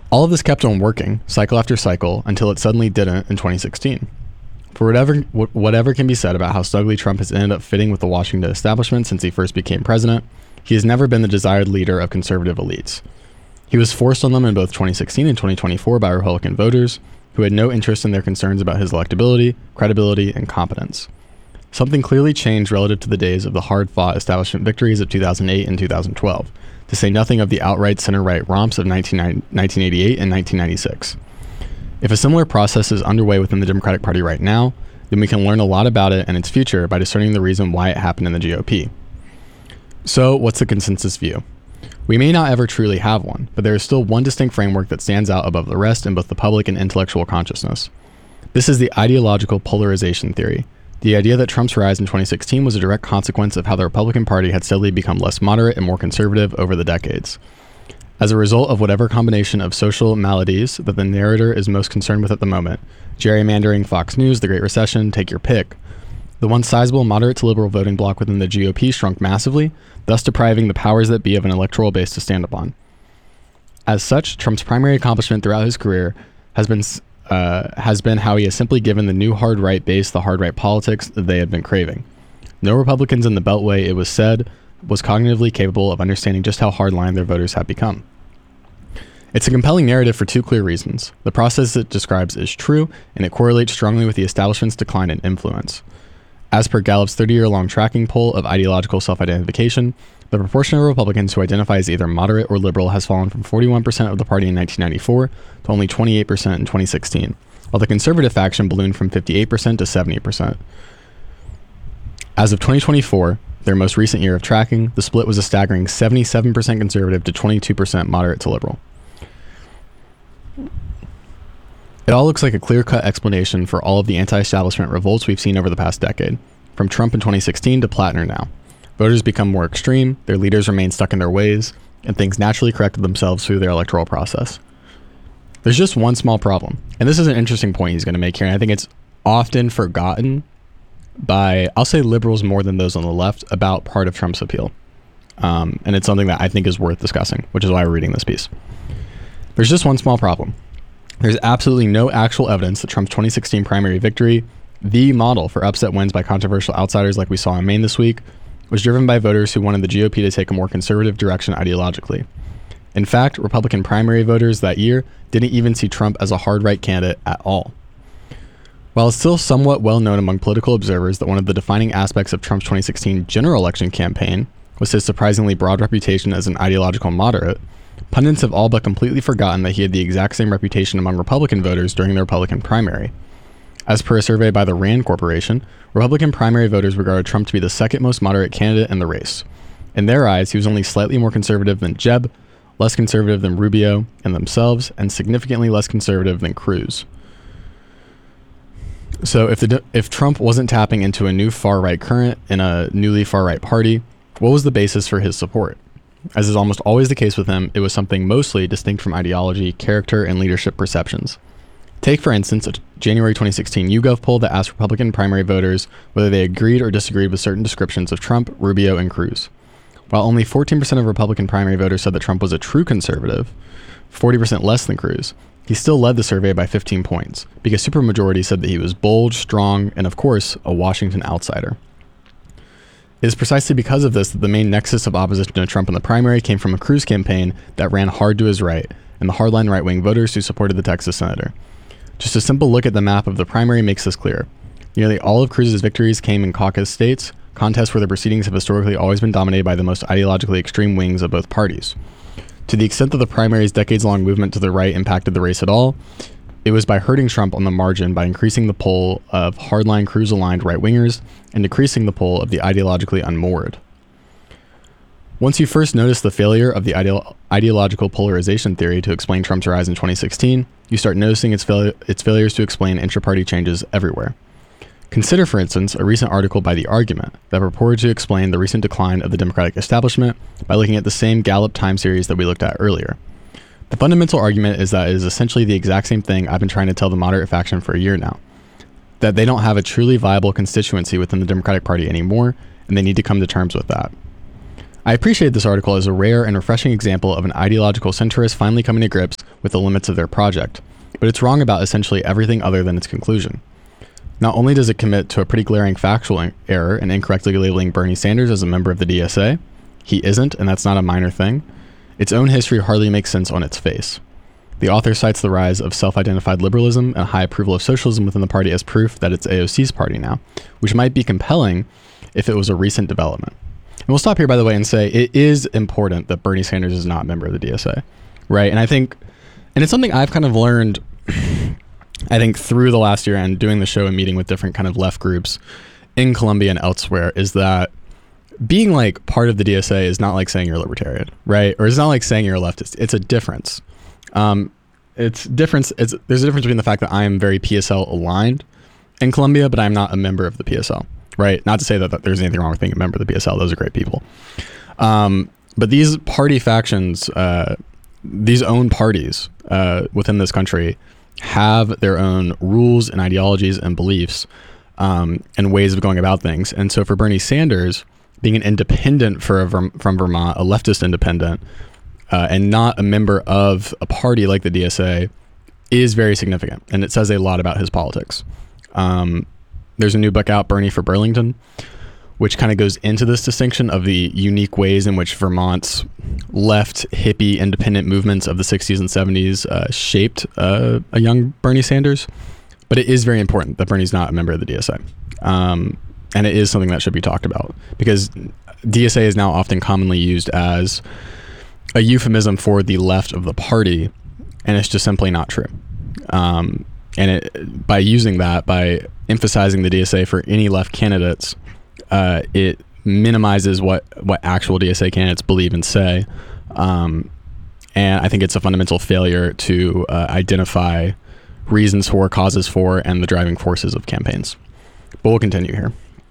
All of this kept on working, cycle after cycle, until it suddenly didn't in 2016. For whatever can be said about how snugly Trump has ended up fitting with the Washington establishment since he first became president, he has never been the desired leader of conservative elites. He was forced on them in both 2016 and 2024 by Republican voters, who had no interest in their concerns about his electability, credibility, and competence. Something clearly changed relative to the days of the hard-fought establishment victories of 2008 and 2012, to say nothing of the outright center-right romps of 1988 and 1996. If a similar process is underway within the Democratic Party right now, then we can learn a lot about it and its future by discerning the reason why it happened in the GOP. So, what's the consensus view? We may not ever truly have one, but there is still one distinct framework that stands out above the rest in both the public and intellectual consciousness. This is the ideological polarization theory. The idea that Trump's rise in 2016 was a direct consequence of how the Republican Party had steadily become less moderate and more conservative over the decades. As a result of whatever combination of social maladies that the narrator is most concerned with at the moment, gerrymandering, Fox News, the Great Recession, take your pick, the once sizable moderate to liberal voting bloc within the GOP shrunk massively, thus depriving the powers that be of an electoral base to stand upon. As such, Trump's primary accomplishment throughout his career has been how he has simply given the new hard right base the hard right politics that they had been craving. No Republicans in the Beltway, it was said, was cognitively capable of understanding just how hardline their voters have become. It's a compelling narrative for two clear reasons. The process it describes is true, and it correlates strongly with the establishment's decline in influence. As per Gallup's 30-year-long tracking poll of ideological self-identification, the proportion of Republicans who identify as either moderate or liberal has fallen from 41% of the party in 1994 to only 28% in 2016, while the conservative faction ballooned from 58% to 70%. As of 2024, their most recent year of tracking, the split was a staggering 77% conservative to 22% moderate to liberal. It all looks like a clear-cut explanation for all of the anti-establishment revolts we've seen over the past decade, from Trump in 2016 to Plattner now. Voters become more extreme, their leaders remain stuck in their ways, and things naturally corrected themselves through their electoral process. There's just one small problem, and this is an interesting point he's going to make here, and I think it's often forgotten by, I'll say, liberals more than those on the left about part of Trump's appeal. And it's something that I think is worth discussing, which is why we're reading this piece. There's just one small problem. There's absolutely no actual evidence that Trump's 2016 primary victory, the model for upset wins by controversial outsiders like we saw in Maine this week, was driven by voters who wanted the GOP to take a more conservative direction ideologically. In fact, Republican primary voters that year didn't even see Trump as a hard right candidate at all. While it's still somewhat well known among political observers that one of the defining aspects of Trump's 2016 general election campaign was his surprisingly broad reputation as an ideological moderate, pundits have all but completely forgotten that he had the exact same reputation among Republican voters during the Republican primary. As per a survey by the RAND Corporation, Republican primary voters regarded Trump to be the second most moderate candidate in the race. In their eyes, he was only slightly more conservative than Jeb, less conservative than Rubio and themselves, and significantly less conservative than Cruz. So if Trump wasn't tapping into a new far-right current in a newly far-right party, what was the basis for his support? As is almost always the case with him, it was something mostly distinct from ideology, character, and leadership perceptions. Take, for instance, a January 2016 YouGov poll that asked Republican primary voters whether they agreed or disagreed with certain descriptions of Trump, Rubio, and Cruz. While only 14% of Republican primary voters said that Trump was a true conservative, 40% less than Cruz, he still led the survey by 15 points, because supermajority said that he was bold, strong, and of course, a Washington outsider. It is precisely because of this that the main nexus of opposition to Trump in the primary came from a Cruz campaign that ran hard to his right, and the hardline right-wing voters who supported the Texas senator. Just a simple look at the map of the primary makes this clear. Nearly all of Cruz's victories came in caucus states, contests where the proceedings have historically always been dominated by the most ideologically extreme wings of both parties. To the extent that the primary's decades-long movement to the right impacted the race at all, it was by hurting Trump on the margin by increasing the poll of hardline Cruz-aligned right-wingers and decreasing the poll of the ideologically unmoored. Once you first notice the failure of the ideological polarization theory to explain Trump's rise in 2016, you start noticing its failures to explain intra-party changes everywhere. Consider, for instance, a recent article by The Argument that purported to explain the recent decline of the Democratic establishment by looking at the same Gallup time series that we looked at earlier. The fundamental argument is that it is essentially the exact same thing I've been trying to tell the moderate faction for a year now, that they don't have a truly viable constituency within the Democratic Party anymore, and they need to come to terms with that. I appreciate this article as a rare and refreshing example of an ideological centrist finally coming to grips with the limits of their project, but it's wrong about essentially everything other than its conclusion. Not only does it commit to a pretty glaring factual error in incorrectly labeling Bernie Sanders as a member of the DSA, he isn't, and that's not a minor thing. Its own history hardly makes sense on its face. The author cites the rise of self-identified liberalism and high approval of socialism within the party as proof that it's AOC's party now, which might be compelling if it was a recent development. And we'll stop here, by the way, and say it is important that Bernie Sanders is not a member of the DSA, right? And I think, and it's something I've kind of learned, I think, through the last year and doing the show and meeting with different kind of left groups in Colombia and elsewhere, is that being like part of the DSA is not like saying you're a libertarian, right? Or it's not like saying you're a leftist. It's a difference. There's a difference between the fact that I am very PSL aligned in Colombia, but I'm not a member of the PSL, right? Not to say that there's anything wrong with being a member of the PSL. Those are great people. But these party factions, these own parties within this country have their own rules and ideologies and beliefs and ways of going about things. And so for Bernie Sanders, being an independent from Vermont, a leftist independent, and not a member of a party like the DSA is very significant. And it says a lot about his politics. There's a new book out, Bernie for Burlington, which kind of goes into this distinction of the unique ways in which Vermont's left hippie independent movements of the 60s and 70s shaped a young Bernie Sanders. But it is very important that Bernie's not a member of the DSA. And it is something that should be talked about, because DSA is now often commonly used as a euphemism for the left of the party, and it's just simply not true. By using that, by emphasizing the DSA for any left candidates, it minimizes what actual DSA candidates believe and say. And I think it's a fundamental failure to identify reasons for, causes for, and the driving forces of campaigns. But we'll continue here.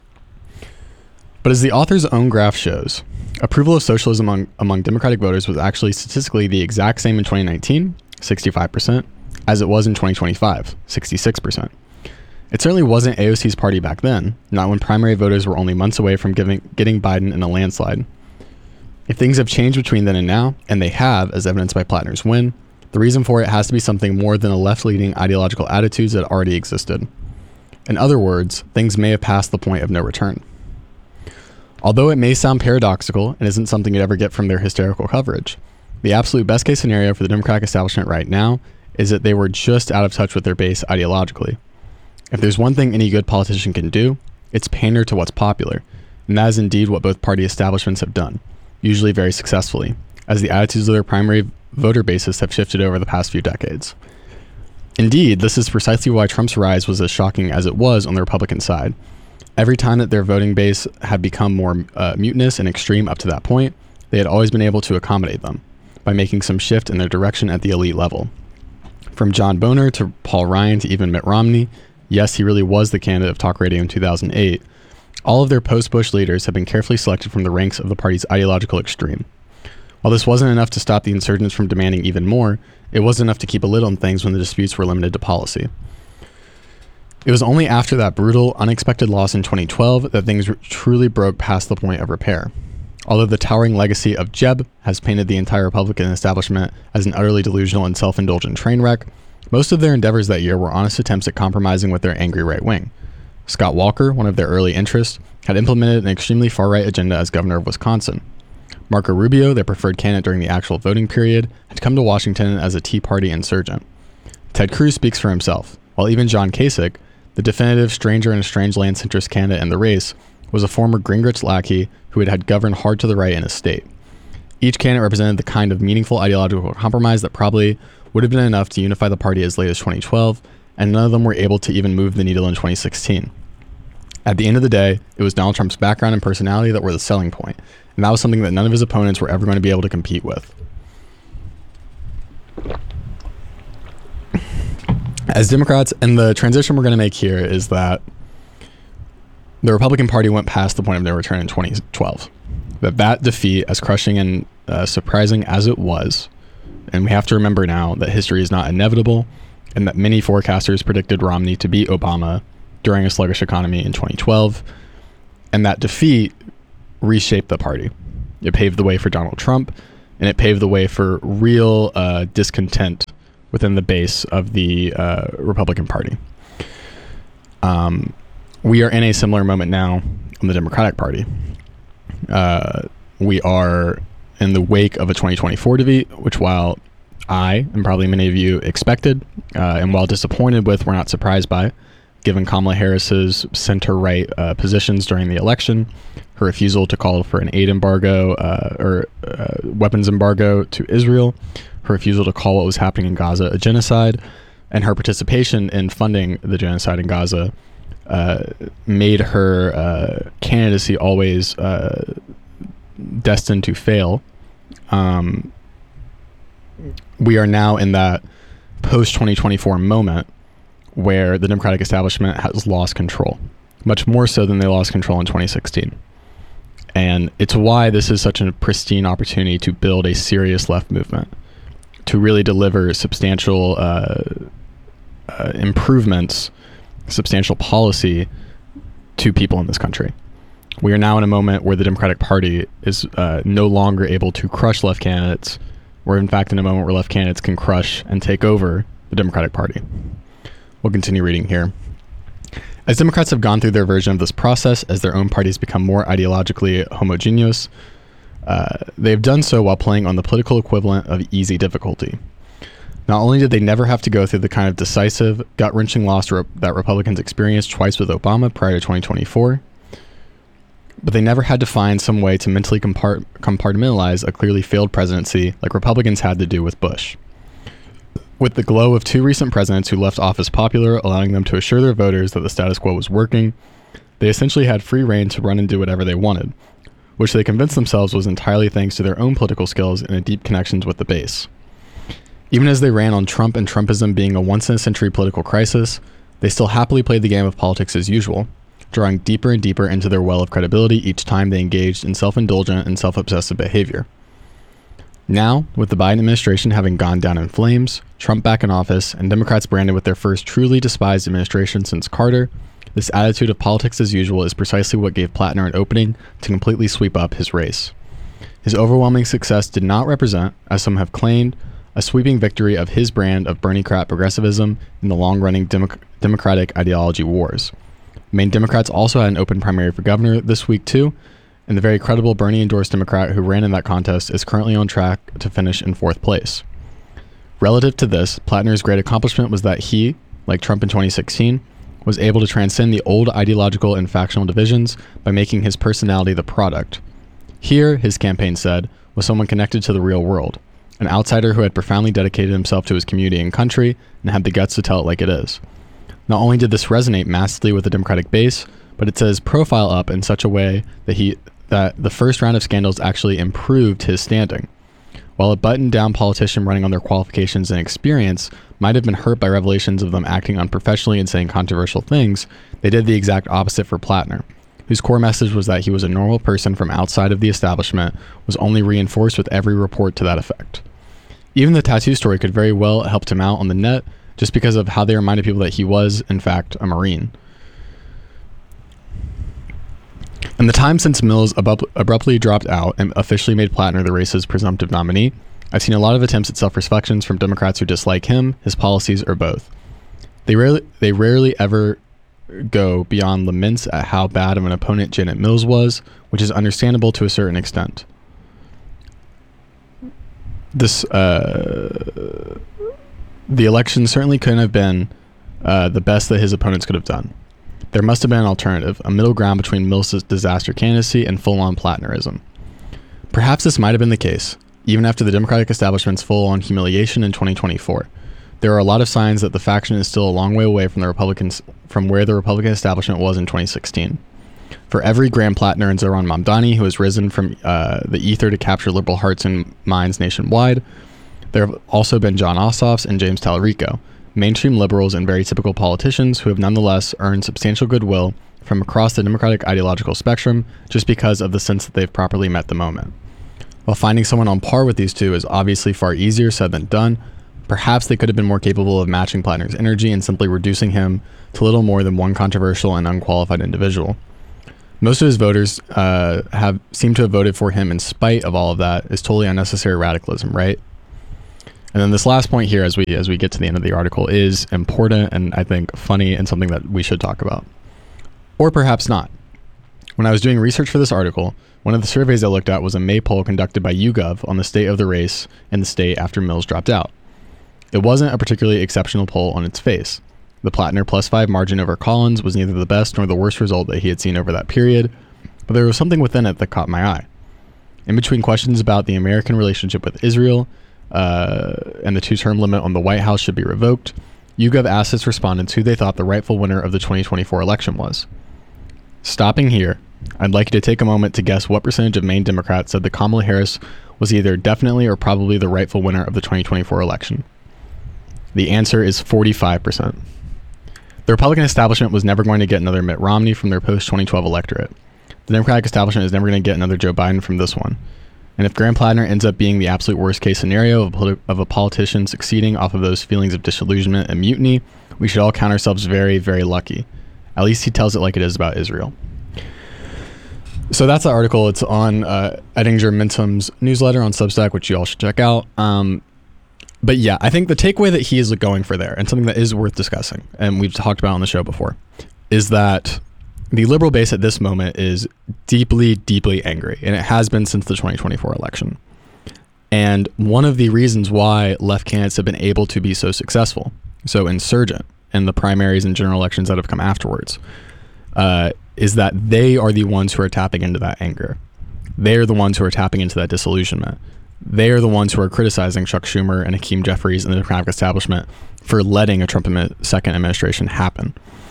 But as the author's own graph shows, approval of socialism among Democratic voters was actually statistically the exact same in 2019, 65%, as it was in 2025, 66%. It certainly wasn't AOC's party back then, not when primary voters were only months away from getting Biden in a landslide. If things have changed between then and now, and they have, as evidenced by Plattner's win, the reason for it has to be something more than the left-leaning ideological attitudes that already existed. In other words, things may have passed the point of no return. Although it may sound paradoxical and isn't something you'd ever get from their hysterical coverage, the absolute best case scenario for the Democratic establishment right now is that they were just out of touch with their base ideologically. If there's one thing any good politician can do, it's pander to what's popular, and that is indeed what both party establishments have done, usually very successfully, as the attitudes of their primary voter bases have shifted over the past few decades. Indeed, this is precisely why Trump's rise was as shocking as it was on the Republican side. Every time that their voting base had become more mutinous and extreme up to that point, they had always been able to accommodate them by making some shift in their direction at the elite level. From John Boehner to Paul Ryan to even Mitt Romney, yes, he really was the candidate of talk radio in 2008, all of their post-Bush leaders have been carefully selected from the ranks of the party's ideological extreme. While this wasn't enough to stop the insurgents from demanding even more, it was enough to keep a lid on things when the disputes were limited to policy. It was only after that brutal, unexpected loss in 2012 that things truly broke past the point of repair. Although the towering legacy of Jeb has painted the entire Republican establishment as an utterly delusional and self-indulgent train wreck, most of their endeavors that year were honest attempts at compromising with their angry right wing. Scott Walker, one of their early interests, had implemented an extremely far-right agenda as governor of Wisconsin. Marco Rubio, their preferred candidate during the actual voting period, had come to Washington as a Tea Party insurgent. Ted Cruz speaks for himself, while even John Kasich, the definitive stranger in a strange land centrist candidate in the race, was a former Gingrich lackey who had governed hard to the right in his state. Each candidate represented the kind of meaningful ideological compromise that probably would have been enough to unify the party as late as 2012, and none of them were able to even move the needle in 2016. At the end of the day, it was Donald Trump's background and personality that were the selling point, and that was something that none of his opponents were ever going to be able to compete with. As Democrats, and the transition we're going to make here is that the Republican Party went past the point of no return in 2012. That defeat, as crushing and surprising as it was, and we have to remember now that history is not inevitable, and that many forecasters predicted Romney to beat Obama during a sluggish economy in 2012, and that defeat reshaped the party. It paved the way for Donald Trump, and it paved the way for real discontent within the base of the Republican Party. We are in a similar moment now in the Democratic Party. We are in the wake of a 2024 defeat, which while I, and probably many of you, expected, and while disappointed with, we're not surprised by, given Kamala Harris's center-right positions during the election, her refusal to call for an aid embargo or weapons embargo to Israel, her refusal to call what was happening in Gaza a genocide, and her participation in funding the genocide in Gaza made her candidacy always destined to fail. We are now in that post-2024 moment where the Democratic establishment has lost control, much more so than they lost control in 2016. And it's why this is such a pristine opportunity to build a serious left movement, to really deliver substantial improvements, substantial policy to people in this country. We are now in a moment where the Democratic Party is no longer able to crush left candidates. We're in fact in a moment where left candidates can crush and take over the Democratic Party. We'll continue reading here. As Democrats have gone through their version of this process, as their own parties become more ideologically homogeneous, they have done so while playing on the political equivalent of easy difficulty. Not only did they never have to go through the kind of decisive, gut-wrenching loss that Republicans experienced twice with Obama prior to 2024, but they never had to find some way to mentally compartmentalize a clearly failed presidency like Republicans had to do with Bush. With the glow of two recent presidents who left office popular, allowing them to assure their voters that the status quo was working, they essentially had free rein to run and do whatever they wanted, which they convinced themselves was entirely thanks to their own political skills and deep connections with the base. Even as they ran on Trump and Trumpism being a once-in-a-century political crisis, they still happily played the game of politics as usual, drawing deeper and deeper into their well of credibility each time they engaged in self-indulgent and self-obsessive behavior. Now, with the Biden administration having gone down in flames, Trump back in office, and Democrats branded with their first truly despised administration since Carter, this attitude of politics as usual is precisely what gave Plattner an opening to completely sweep up his race. His overwhelming success did not represent, as some have claimed, a sweeping victory of his brand of Bernie-crat progressivism in the long-running Democratic ideology wars. Maine Democrats also had an open primary for governor this week too, and the very credible Bernie-endorsed Democrat who ran in that contest is currently on track to finish in 4th place. Relative to this, Plattner's great accomplishment was that he, like Trump in 2016, was able to transcend the old ideological and factional divisions by making his personality the product. Here, his campaign said, was someone connected to the real world, an outsider who had profoundly dedicated himself to his community and country and had the guts to tell it like it is. Not only did this resonate massively with the Democratic base, but it set his profile up in such a way that the first round of scandals actually improved his standing. While a buttoned-down politician running on their qualifications and experience might have been hurt by revelations of them acting unprofessionally and saying controversial things, they did the exact opposite for Plattner, whose core message was that he was a normal person from outside of the establishment, was only reinforced with every report to that effect. Even the tattoo story could very well have helped him out on the net just because of how they reminded people that he was, in fact, a Marine. In the time since Mills abruptly dropped out and officially made Plattner the race's presumptive nominee, I've seen a lot of attempts at self-reflections from Democrats who dislike him, his policies, or both. They rarely ever go beyond laments at how bad of an opponent Janet Mills was, which is understandable to a certain extent. The election certainly couldn't have been the best that his opponents could have done. There must have been an alternative, a middle ground between Mills' disaster candidacy and full-on Plattnerism. Perhaps this might have been the case, even after the Democratic establishment's full-on humiliation in 2024. There are a lot of signs that the faction is still a long way away from where the Republican establishment was in 2016. For every Graham Plattner and Zohran Mamdani who has risen from the ether to capture liberal hearts and minds nationwide, there have also been John Ossoffs and James Tallarico, mainstream liberals and very typical politicians who have nonetheless earned substantial goodwill from across the Democratic ideological spectrum just because of the sense that they've properly met the moment. While finding someone on par with these two is obviously far easier said than done, perhaps they could have been more capable of matching Plattner's energy and simply reducing him to little more than one controversial and unqualified individual. Most of his voters have seem to have voted for him in spite of all of that is totally unnecessary radicalism, right? And then this last point here, as we get to the end of the article, is important and I think funny and something that we should talk about, or perhaps not. When I was doing research for this article, one of the surveys I looked at was a May poll conducted by YouGov on the state of the race in the state after Mills dropped out. It wasn't a particularly exceptional poll on its face. The Plattner +5 margin over Collins was neither the best nor the worst result that he had seen over that period, but there was something within it that caught my eye. In between questions about the American relationship with Israel and the 2-term limit on the White House should be revoked, YouGov asked its respondents who they thought the rightful winner of the 2024 election was. Stopping here, I'd like you to take a moment to guess what percentage of Maine Democrats said that Kamala Harris was either definitely or probably the rightful winner of the 2024 election. The answer is 45%. The Republican establishment was never going to get another Mitt Romney from their post-2012 electorate. The Democratic establishment is never going to get another Joe Biden from this one. And if Graham Plattner ends up being the absolute worst case scenario of a politician succeeding off of those feelings of disillusionment and mutiny, we should all count ourselves very, very lucky. At least he tells it like it is about Israel. So that's the article. It's on Ettinger Mintum's newsletter on Substack, which you all should check out. But yeah, I think the takeaway that he is going for there, and something that is worth discussing, and we've talked about on the show before, is that the liberal base at this moment is deeply, deeply angry, and it has been since the 2024 election. And one of the reasons why left candidates have been able to be so successful, so insurgent in the primaries and general elections that have come afterwards, is that they are the ones who are tapping into that anger. They are the ones who are tapping into that disillusionment. They are the ones who are criticizing Chuck Schumer and Hakeem Jeffries and the Democratic establishment for letting a Trump second administration happen.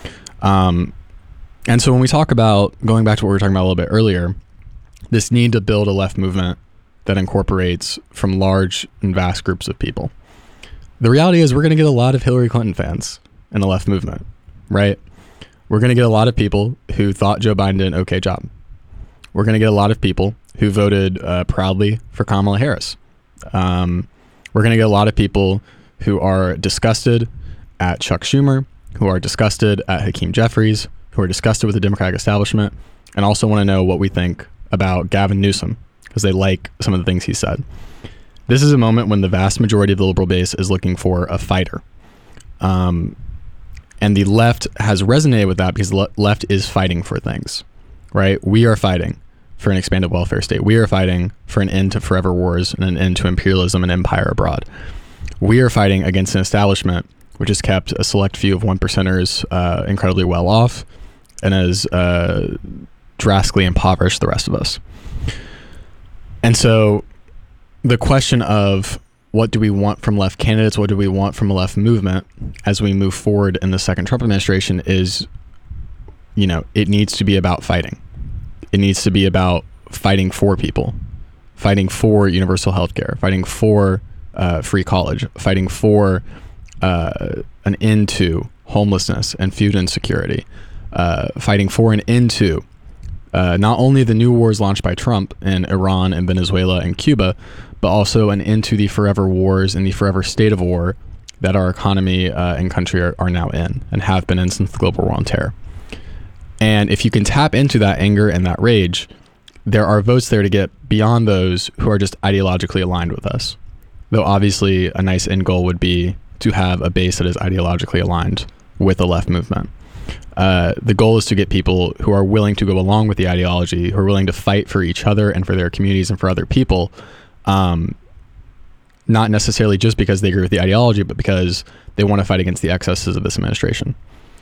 And so when we talk about, going back to what we were talking about a little bit earlier, this need to build a left movement that incorporates from large and vast groups of people, the reality is we're going to get a lot of Hillary Clinton fans in the left movement, right? We're going to get a lot of people who thought Joe Biden did an okay job. We're going to get a lot of people who voted proudly for Kamala Harris. We're going to get a lot of people who are disgusted at Chuck Schumer, who are disgusted at Hakeem Jeffries, who are disgusted with the Democratic establishment, and also want to know what we think about Gavin Newsom, because they like some of the things he said. This is a moment when the vast majority of the liberal base is looking for a fighter. And the left has resonated with that because the left is fighting for things, right? We are fighting for an expanded welfare state. We are fighting for an end to forever wars and an end to imperialism and empire abroad. We are fighting against an establishment which has kept a select few of 1%ers incredibly well off and has drastically impoverished the rest of us. And so the question of what do we want from left candidates, what do we want from a left movement as we move forward in the second Trump administration is, it needs to be about fighting. It needs to be about fighting for people, fighting for universal health care, fighting for free college, fighting for an end to homelessness and food insecurity, fighting for an end to not only the new wars launched by Trump in Iran and Venezuela and Cuba, but also an end to the forever wars and the forever state of war that our economy and country are now in and have been in since the global war on terror. And if you can tap into that anger and that rage, there are votes there to get beyond those who are just ideologically aligned with us. Though obviously a nice end goal would be to have a base that is ideologically aligned with the left movement. The goal is to get people who are willing to go along with the ideology, who are willing to fight for each other and for their communities and for other people, not necessarily just because they agree with the ideology, but because they want to fight against the excesses of this administration.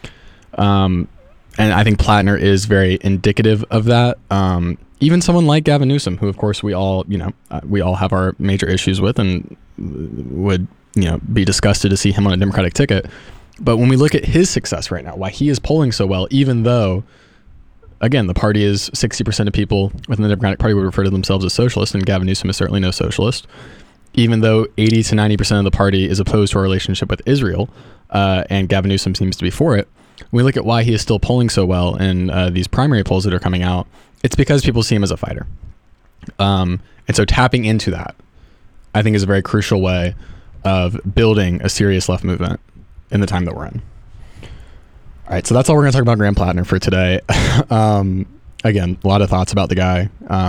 And I think Plattner is very indicative of that. Even someone like Gavin Newsom, who of course we all have our major issues with and would, be disgusted to see him on a Democratic ticket. But when we look at his success right now, why he is polling so well, even though, again, the party is 60% of people within the Democratic Party would refer to themselves as socialist, and Gavin Newsom is certainly no socialist, even though 80 to 90% of the party is opposed to our relationship with Israel, and Gavin Newsom seems to be for it. When we look at why he is still polling so well in these primary polls that are coming out, it's because people see him as a fighter. And so tapping into that, I think, is a very crucial way of building a serious left movement in the time that we're in. All right, so that's all we're going to talk about Graham Plattner for today. again, a lot of thoughts about the guy.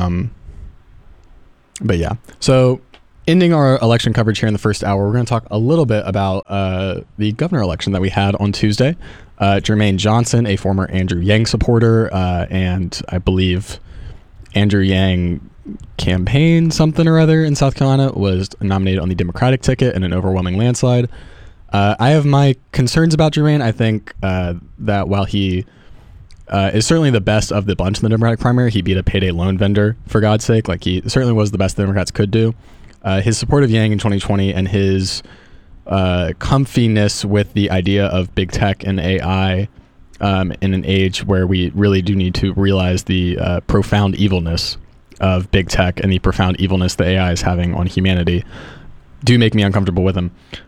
But yeah, so ending our election coverage here in the first hour, we're going to talk a little bit about the governor election that we had on Tuesday. Jermaine Johnson, a former Andrew Yang supporter, and I believe Andrew Yang campaign something or other in South Carolina, was nominated on the Democratic ticket in an overwhelming landslide. I have my concerns about Jermaine. I think that while he is certainly the best of the bunch in the Democratic primary, he beat a payday loan vendor, for God's sake. Like, he certainly was the best the Democrats could do. His support of Yang in 2020 and his comfiness with the idea of big tech and AI in an age where we really do need to realize the profound evilness of big tech and the profound evilness that AI is having on humanity do make me uncomfortable with him.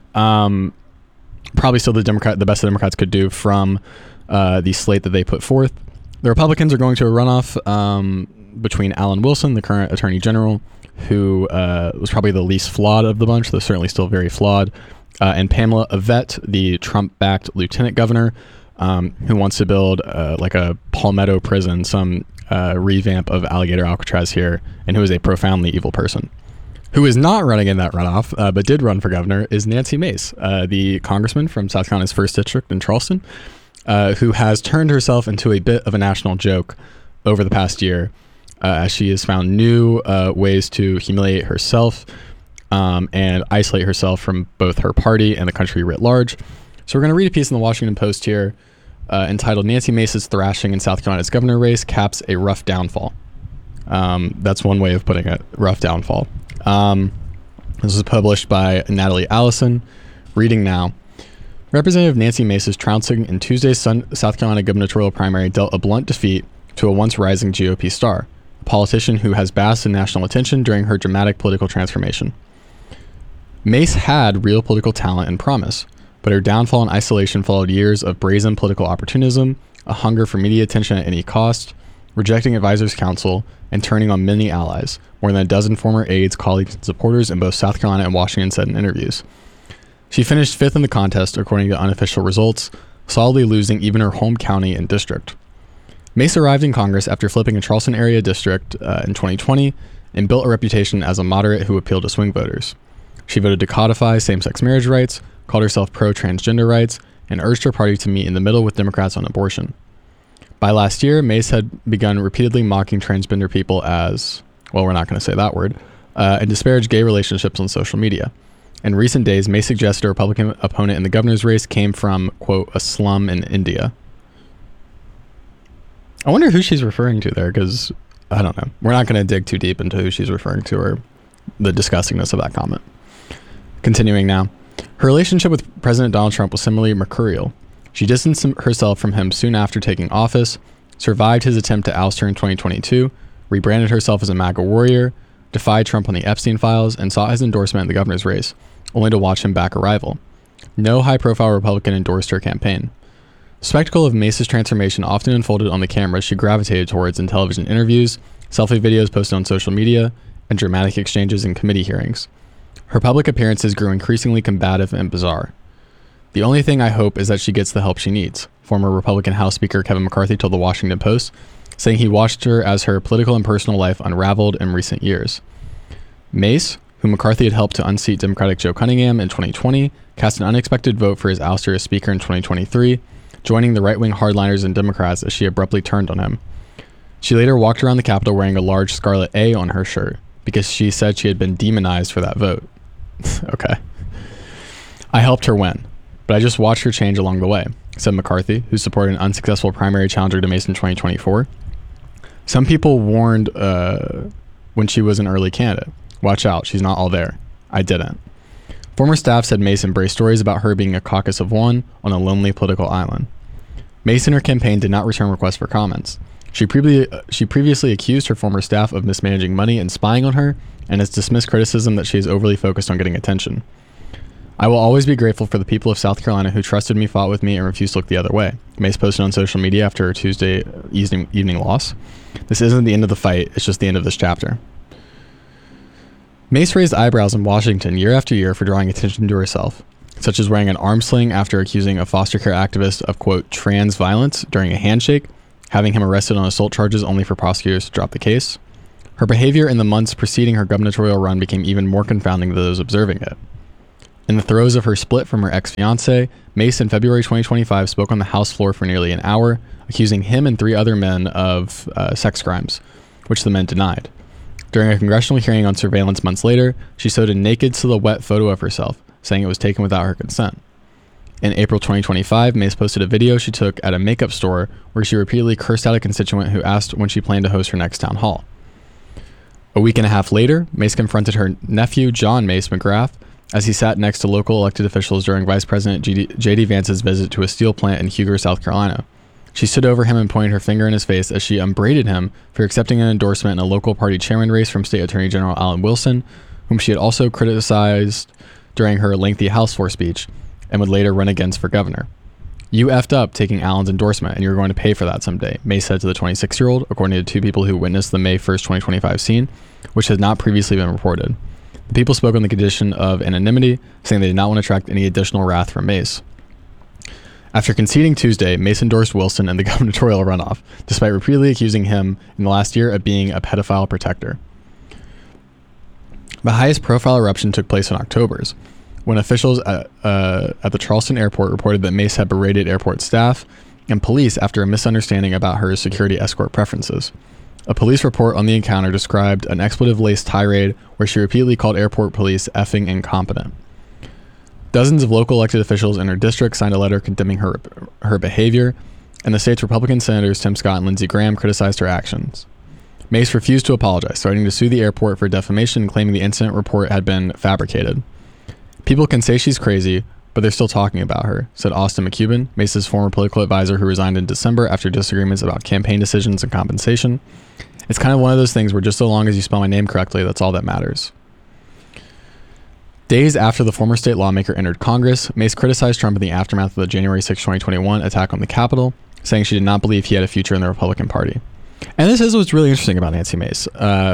Probably still the best the Democrats could do from the slate that they put forth. The Republicans are going to a runoff between Alan Wilson, the current Attorney General, who was probably the least flawed of the bunch, though certainly still very flawed, and Pamela Yvette, the Trump-backed lieutenant governor, who wants to build like a Palmetto prison, some revamp of Alligator Alcatraz here, and who is a profoundly evil person. Who is not running in that runoff, but did run for governor, is Nancy Mace, the congressman from South Carolina's 1st District in Charleston, who has turned herself into a bit of a national joke over the past year, as she has found new ways to humiliate herself and isolate herself from both her party and the country writ large. So we're going to read a piece in the Washington Post here entitled "Nancy Mace's Thrashing in South Carolina's Governor Race Caps a Rough Downfall." That's one way of putting it, rough downfall. This was published by Natalie Allison. Reading now. Representative Nancy Mace's trouncing in Tuesday's South Carolina gubernatorial primary dealt a blunt defeat to a once rising GOP star, a politician who has basked in national attention during her dramatic political transformation. Mace had real political talent and promise, but her downfall and isolation followed years of brazen political opportunism, a hunger for media attention at any cost, rejecting advisors' counsel, and turning on many allies, more than a dozen former aides, colleagues, and supporters in both South Carolina and Washington said in interviews. She finished 5th in the contest, according to unofficial results, solidly losing even her home county and district. Mace arrived in Congress after flipping a Charleston area district in 2020 and built a reputation as a moderate who appealed to swing voters. She voted to codify same-sex marriage rights, called herself pro-transgender rights, and urged her party to meet in the middle with Democrats on abortion. By last year, Mace had begun repeatedly mocking transgender people as, well, we're not going to say that word, and disparaged gay relationships on social media. In recent days, Mace suggested a Republican opponent in the governor's race came from, quote, a slum in India. I wonder who she's referring to there, because I don't know. We're not going to dig too deep into who she's referring to or the disgustingness of that comment. Continuing now. Her relationship with President Donald Trump was similarly mercurial. She distanced herself from him soon after taking office, survived his attempt to oust her in 2022, rebranded herself as a MAGA warrior, defied Trump on the Epstein files, and sought his endorsement in the governor's race, only to watch him back a rival. No high-profile Republican endorsed her campaign. The spectacle of Mace's transformation often unfolded on the camera she gravitated towards in television interviews, selfie videos posted on social media, and dramatic exchanges in committee hearings. Her public appearances grew increasingly combative and bizarre. The only thing I hope is that she gets the help she needs, former Republican House Speaker Kevin McCarthy told the Washington Post, saying he watched her as her political and personal life unraveled in recent years. Mace, who McCarthy had helped to unseat Democratic Joe Cunningham in 2020, cast an unexpected vote for his ouster as Speaker in 2023, joining the right-wing hardliners and Democrats as she abruptly turned on him. She later walked around the Capitol wearing a large scarlet A on her shirt because she said she had been demonized for that vote. Okay. I helped her win, but I just watched her change along the way, said McCarthy, who supported an unsuccessful primary challenger to Mace in 2024. Some people warned when she was an early candidate. Watch out, she's not all there. I didn't. Former staff said Mace embraced stories about her being a caucus of one on a lonely political island. Mace and her campaign did not return requests for comments. She previously accused her former staff of mismanaging money and spying on her, and has dismissed criticism that she is overly focused on getting attention. I will always be grateful for the people of South Carolina who trusted me, fought with me, and refused to look the other way, Mace posted on social media after her Tuesday evening loss. This isn't the end of the fight, it's just the end of this chapter. Mace raised eyebrows in Washington year after year for drawing attention to herself, such as wearing an arm sling after accusing a foster care activist of, quote, trans violence during a handshake, having him arrested on assault charges only for prosecutors to drop the case. Her behavior in the months preceding her gubernatorial run became even more confounding to those observing it. In the throes of her split from her ex-fiancé, Mace in February 2025 spoke on the House floor for nearly an hour, accusing him and 3 other men of sex crimes, which the men denied. During a congressional hearing on surveillance months later, she showed a naked silhouette photo of herself, saying it was taken without her consent. In April 2025, Mace posted a video she took at a makeup store where she repeatedly cursed out a constituent who asked when she planned to host her next town hall. A week and a half later, Mace confronted her nephew, John Mace McGrath, as he sat next to local elected officials during Vice President J.D. Vance's visit to a steel plant in Huger, South Carolina. She stood over him and pointed her finger in his face as she upbraided him for accepting an endorsement in a local party chairman race from State Attorney General Alan Wilson, whom she had also criticized during her lengthy House floor speech and would later run against for governor. "You effed up taking Alan's endorsement, and you're going to pay for that someday," Mace said to the 26-year-old, according to 2 people who witnessed the May 1st, 2025 scene, which had not previously been reported. The people spoke on the condition of anonymity, saying they did not want to attract any additional wrath from Mace. After conceding Tuesday, Mace endorsed Wilson in the gubernatorial runoff, despite repeatedly accusing him in the last year of being a pedophile protector. The highest profile eruption took place in October, when officials at the Charleston airport reported that Mace had berated airport staff and police after a misunderstanding about her security escort preferences. A police report on the encounter described an expletive-laced tirade where she repeatedly called airport police effing incompetent. Dozens of local elected officials in her district signed a letter condemning her behavior, and the state's Republican senators Tim Scott and Lindsey Graham criticized her actions. Mace refused to apologize, threatening to sue the airport for defamation and claiming the incident report had been fabricated. "People can say she's crazy, but they're still talking about her," said Austin McCubbin, Mace's former political advisor who resigned in December after disagreements about campaign decisions and compensation. "It's kind of one of those things where just so long as you spell my name correctly, that's all that matters." Days after the former state lawmaker entered Congress, Mace criticized Trump in the aftermath of the January 6, 2021 attack on the Capitol, saying she did not believe he had a future in the Republican Party. And this is what's really interesting about Nancy Mace,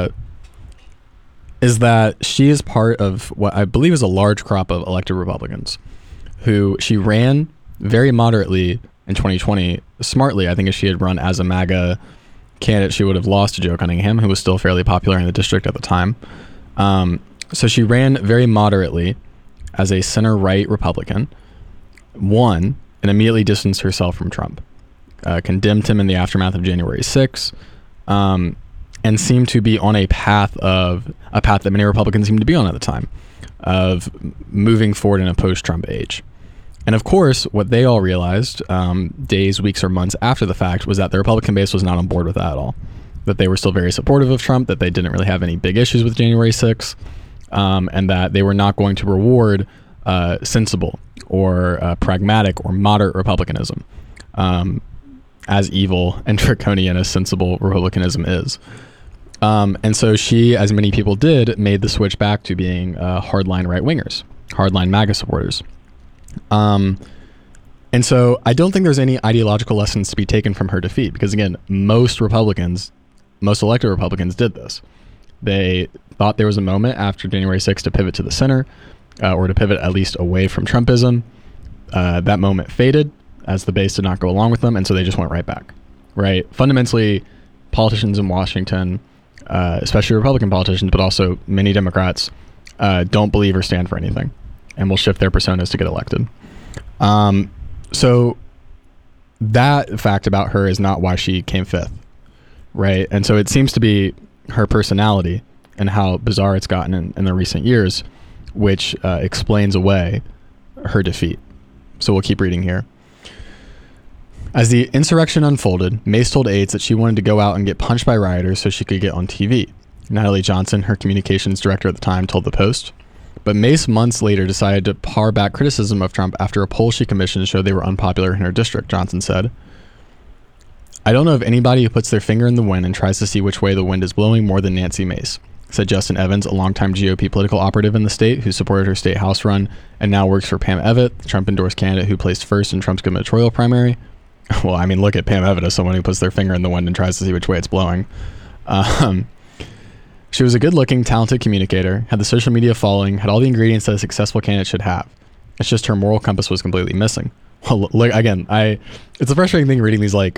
is that she is part of what I believe is a large crop of elected Republicans who she ran very moderately in 2020. Smartly, I think if she had run as a MAGA candidate, she would have lost to Joe Cunningham, who was still fairly popular in the district at the time. So she ran very moderately as a center-right Republican, won, and immediately distanced herself from Trump, condemned him in the aftermath of January 6, and seemed to be on a path that many Republicans seemed to be on at the time, of moving forward in a post-Trump age. And of course, what they all realized days, weeks, or months after the fact was that the Republican base was not on board with that at all, that they were still very supportive of Trump, that they didn't really have any big issues with January 6th, and that they were not going to reward sensible or pragmatic or moderate Republicanism, as evil and draconian as sensible Republicanism is. And so she, as many people did, made the switch back to being hardline right-wingers, hardline MAGA supporters. And so I don't think there's any ideological lessons to be taken from her defeat, because again, most elected Republicans did this. They thought there was a moment after January 6th to pivot to the center, or to pivot at least away from Trumpism. That moment faded as the base did not go along with them, and so they just went right back. Right? Fundamentally, politicians in Washington, especially Republican politicians, but also many Democrats, don't believe or stand for anything, and will shift their personas to get elected. So that fact about her is not why she came fifth, right? And so it seems to be her personality and how bizarre it's gotten in the recent years, which explains away her defeat. So we'll keep reading here. As the insurrection unfolded, Mace told aides that she wanted to go out and get punched by rioters so she could get on TV. Natalie Johnson, her communications director at the time, told the Post. But Mace months later decided to par back criticism of Trump after a poll she commissioned showed they were unpopular in her district, Johnson said. "I don't know of anybody who puts their finger in the wind and tries to see which way the wind is blowing more than Nancy Mace," said Justin Evans, a longtime GOP political operative in the state who supported her state House run and now works for Pam Evitt, the Trump-endorsed candidate who placed first in Trump's gubernatorial primary. Well, I mean, look at Pam Evitt as someone who puts their finger in the wind and tries to see which way it's blowing. She was a good-looking, talented communicator, had the social media following, had all the ingredients that a successful candidate should have. It's just her moral compass was completely missing. Well, look, again, it's a frustrating thing reading these, like,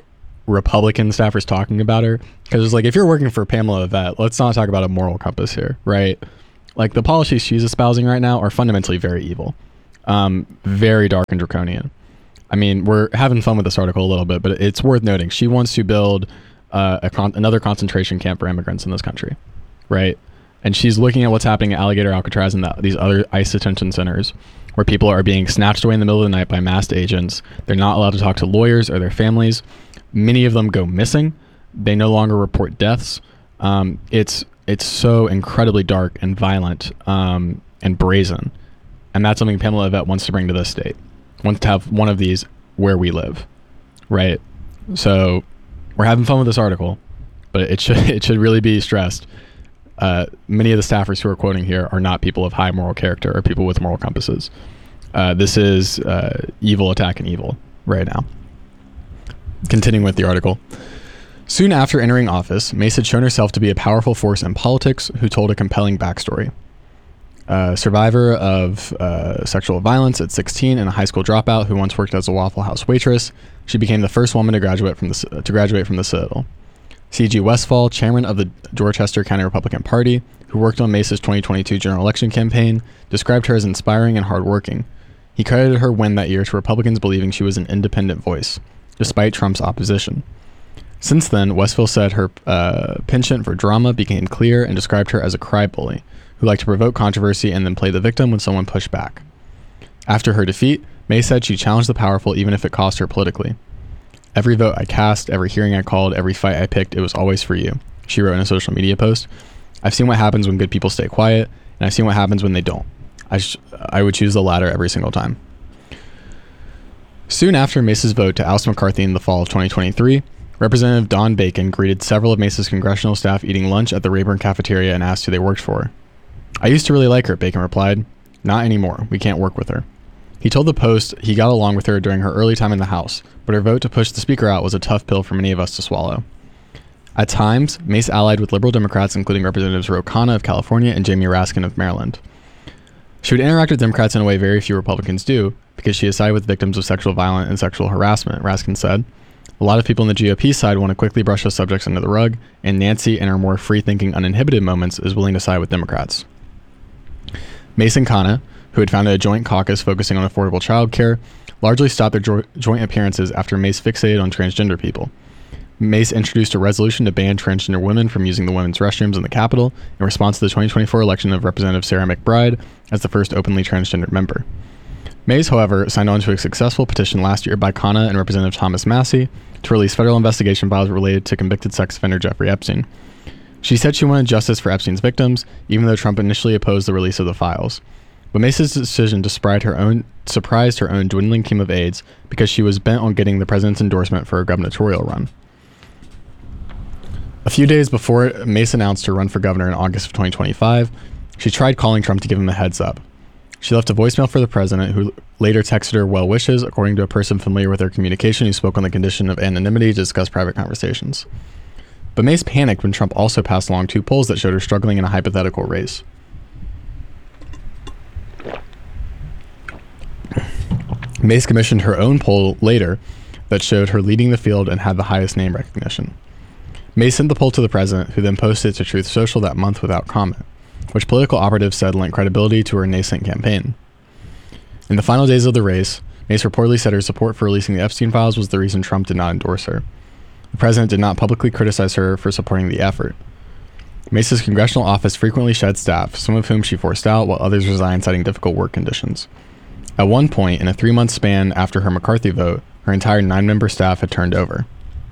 Republican staffers talking about her, because it's like, if you're working for Pamela Yvette, let's not talk about a moral compass here, right? Like, the policies she's espousing right now are fundamentally very evil, very dark and draconian. I mean, we're having fun with this article a little bit, but it's worth noting she wants to build another concentration camp for immigrants in this country, right? And she's looking at what's happening at Alligator Alcatraz and these other ICE detention centers, where people are being snatched away in the middle of the night by masked agents. They're not allowed to talk to lawyers or their families. Many of them go missing. They no longer report deaths. It's so incredibly dark and violent, and brazen. And that's something Pamela Yvette wants to bring to this state. Wants to have one of these where we live, right? So we're having fun with this article, but it should really be stressed. Many of the staffers who are quoting here are not people of high moral character or people with moral compasses. This is evil attacking evil right now. Continuing with the article. Soon after entering office, Mace had shown herself to be a powerful force in politics who told a compelling backstory. Survivor of sexual violence at 16 and a high school dropout who once worked as a Waffle House waitress, she became the first woman to graduate from the Citadel. C.G. Westfall, chairman of the Dorchester County Republican Party, who worked on Mace's 2022 general election campaign, described her as inspiring and hardworking. He credited her win that year to Republicans believing she was an independent voice, despite Trump's opposition. Since then, Westfall said her penchant for drama became clear and described her as a crybaby, who liked to provoke controversy and then play the victim when someone pushed back. After her defeat, May said she challenged the powerful even if it cost her politically. "Every vote I cast, every hearing I called, every fight I picked, it was always for you," she wrote in a social media post. "I've seen what happens when good people stay quiet, and I've seen what happens when they don't. I would choose the latter every single time." Soon after Mace's vote to oust McCarthy in the fall of 2023, Representative Don Bacon greeted several of Mace's congressional staff eating lunch at the Rayburn cafeteria and asked who they worked for. "I used to really like her," Bacon replied. "Not anymore. We can't work with her." He told the Post he got along with her during her early time in the House, but her vote to push the Speaker out was a tough pill for many of us to swallow. At times, Mace allied with liberal Democrats, including Representatives Ro Khanna of California and Jamie Raskin of Maryland. She would interact with Democrats in a way very few Republicans do, because she has sided with victims of sexual violence and sexual harassment, Raskin said. "A lot of people on the GOP side want to quickly brush those subjects under the rug, and Nancy, in her more free-thinking, uninhibited moments, is willing to side with Democrats." Mace and Khanna, who had founded a joint caucus focusing on affordable childcare, largely stopped their joint appearances after Mace fixated on transgender people. Mace introduced a resolution to ban transgender women from using the women's restrooms in the Capitol in response to the 2024 election of Representative Sarah McBride as the first openly transgender member. Mace, however, signed on to a successful petition last year by Khanna and Representative Thomas Massie to release federal investigation files related to convicted sex offender Jeffrey Epstein. She said she wanted justice for Epstein's victims, even though Trump initially opposed the release of the files. But Mace's decision surprised her own dwindling team of aides because she was bent on getting the president's endorsement for her gubernatorial run. A few days before Mace announced her run for governor in August of 2025, she tried calling Trump to give him a heads up. She left a voicemail for the president, who later texted her well wishes, according to a person familiar with their communication who spoke on the condition of anonymity to discuss private conversations. But Mace panicked when Trump also passed along 2 polls that showed her struggling in a hypothetical race. Mace commissioned her own poll later that showed her leading the field and had the highest name recognition. Mace sent the poll to the president, who then posted it to Truth Social that month without comment, which political operatives said lent credibility to her nascent campaign. In the final days of the race, Mace reportedly said her support for releasing the Epstein files was the reason Trump did not endorse her. The president did not publicly criticize her for supporting the effort. Mace's congressional office frequently shed staff, some of whom she forced out, while others resigned citing difficult work conditions. At one point, in a 3-month span after her McCarthy vote, her entire 9-member staff had turned over.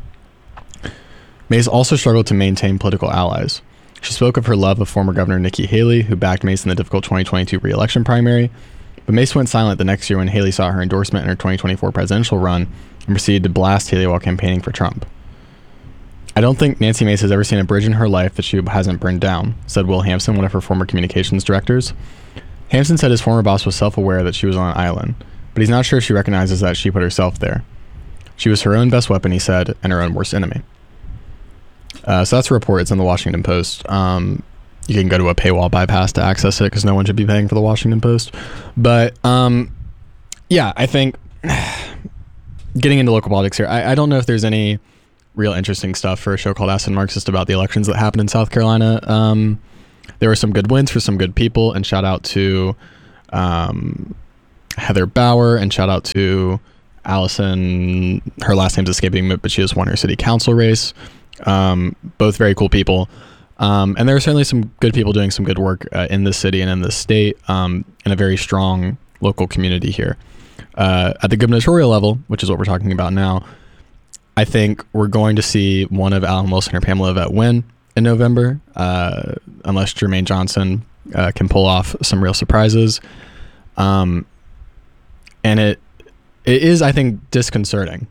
Mace also struggled to maintain political allies. She spoke of her love of former Governor Nikki Haley, who backed Mace in the difficult 2022 re-election primary, but Mace went silent the next year when Haley sought her endorsement in her 2024 presidential run and proceeded to blast Haley while campaigning for Trump. "I don't think Nancy Mace has ever seen a bridge in her life that she hasn't burned down," said Will Hampson, one of her former communications directors. Hampson said his former boss was self-aware that she was on an island, but he's not sure she recognizes that she put herself there. She was her own best weapon, he said, and her own worst enemy. So that's a report. It's in the Washington Post. You can go to a paywall bypass to access it because no one should be paying for the Washington Post. But yeah, I think getting into local politics here, I don't know if there's any real interesting stuff for a show called Acid Marxist about the elections that happened in South Carolina. There were some good wins for some good people, and shout out to Heather Bauer, and shout out to Allison. Her last name's escaping me, but she just won her city council race. Both very cool people. And there are certainly some good people doing some good work in this city and in this state, in a very strong local community here. At the gubernatorial level, which is what we're talking about now, I think we're going to see one of Alan Wilson or Pamela Yvette win in November, unless Jermaine Johnson can pull off some real surprises. And it is, I think, disconcerting.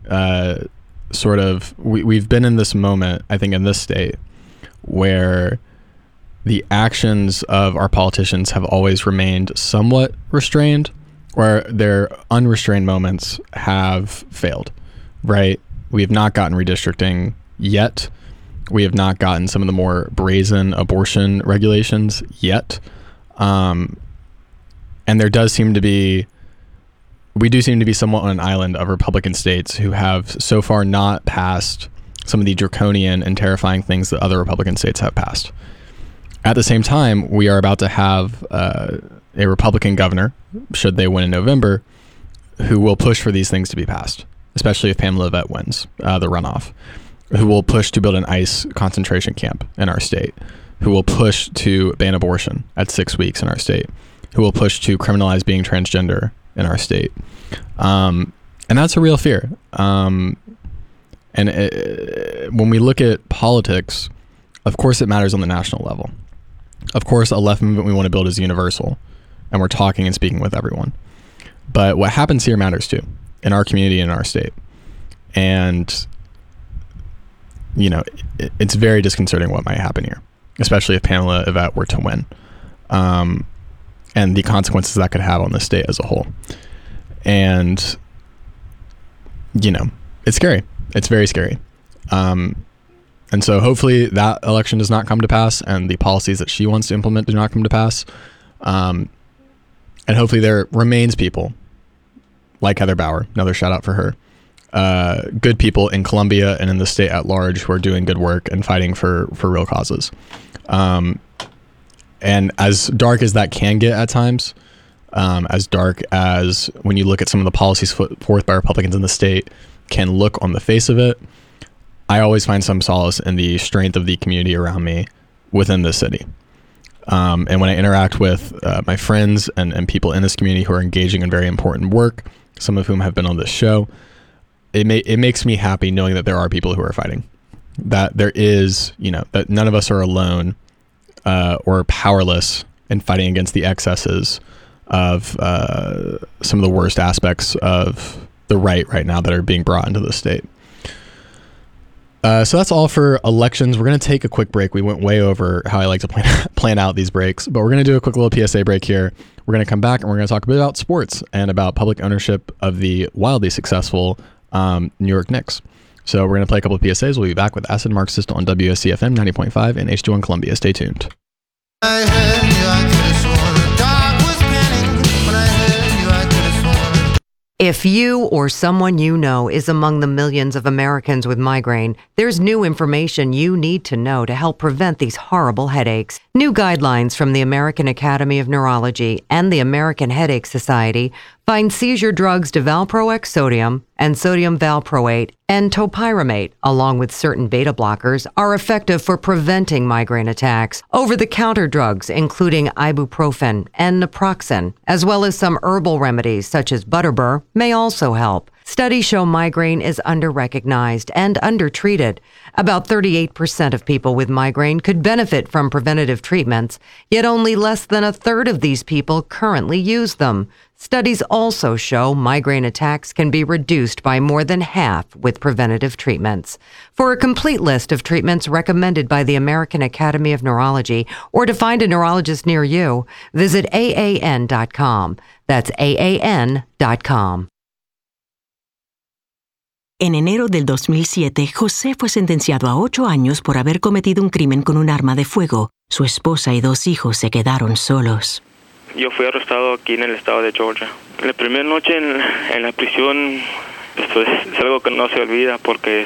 We've been in this moment, I think, in this state where the actions of our politicians have always remained somewhat restrained, where their unrestrained moments have failed, right? We have not gotten redistricting yet. We have not gotten some of the more brazen abortion regulations yet. And we do seem to be somewhat on an island of Republican states who have so far not passed some of the draconian and terrifying things that other Republican states have passed. At the same time, we are about to have a Republican governor, should they win in November, who will push for these things to be passed, especially if Pamela Yvette wins the runoff, who will push to build an ICE concentration camp in our state, who will push to ban abortion at 6 weeks in our state, who will push to criminalize being transgender in our state. And that's a real fear. When we look at politics, of course it matters on the national level. Of course, a left movement we want to build is universal, and we're talking and speaking with everyone. But what happens here matters too, in our community and in our state. And, you know, it's very disconcerting what might happen here, especially if Pamela Yvette were to win, and the consequences that could have on the state as a whole. And, you know, it's scary. It's very scary. And so hopefully that election does not come to pass, and the policies that she wants to implement do not come to pass. And hopefully there remains people like Heather Bauer, another shout out for her, good people in Columbia and in the state at large who are doing good work and fighting for real causes. And as dark as that can get at times, as dark as when you look at some of the policies put forth by Republicans in the state can look on the face of it, I always find some solace in the strength of the community around me within the city. And when I interact with my friends and people in this community who are engaging in very important work, some of whom have been on this show, it makes me happy knowing that there are people who are fighting, that there is, you know, that none of us are alone or powerless in fighting against the excesses of some of the worst aspects of the right now that are being brought into the state. So that's all for elections. We're going to take a quick break. We went way over how I like to plan out these breaks, but we're going to do a quick little PSA break here. We're going to come back and we're going to talk a bit about sports and about public ownership of the wildly successful New York Knicks. So we're going to play a couple of PSAs. We'll be back with Acid Marxist on WSCFM 90.5 and H2 on Columbia. Stay tuned. If you or someone you know is among the millions of Americans with migraine, there's new information you need to know to help prevent these horrible headaches. New guidelines from the American Academy of Neurology and the American Headache Society find seizure drugs Valproex sodium and sodium valproate and topiramate, along with certain beta blockers, are effective for preventing migraine attacks. Over-the-counter drugs, including ibuprofen and naproxen, as well as some herbal remedies such as butterbur, may also help. Studies show migraine is under-recognized and under-treated. About 38% of people with migraine could benefit from preventative treatments, yet only less than a third of these people currently use them. Studies also show migraine attacks can be reduced by more than half with preventative treatments. For a complete list of treatments recommended by the American Academy of Neurology or to find a neurologist near you, visit AAN.com. That's AAN.com. En enero del 2007, José fue sentenciado a 8 años por haber cometido un crimen con un arma de fuego. Su esposa y 2 hijos se quedaron solos. Yo fui arrestado aquí en el estado de Georgia. La primera noche en la prisión pues, es algo que no se olvida porque